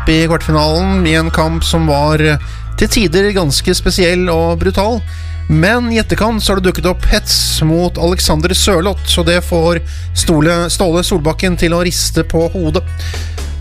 I kvartfinalen I en kamp som var til tider ganske spesiell og brutal. Men I etterkant så har det dukket opp hets mot Alexander Sørloth, så det får Ståle Solbakken til å riste på hodet.